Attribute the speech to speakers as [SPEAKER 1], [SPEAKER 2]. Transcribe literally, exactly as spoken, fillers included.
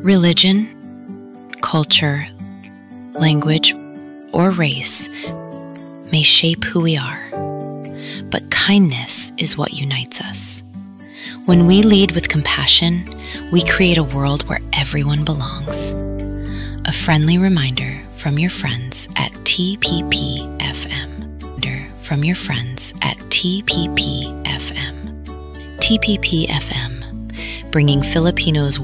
[SPEAKER 1] Religion, culture, language, or race may shape who we are, but kindness is what unites us. When we lead with compassion, we create a world where everyone belongs. A friendly reminder from your friends at T P P F M. From your friends at T P P F M. T P P F M, bringing Filipinos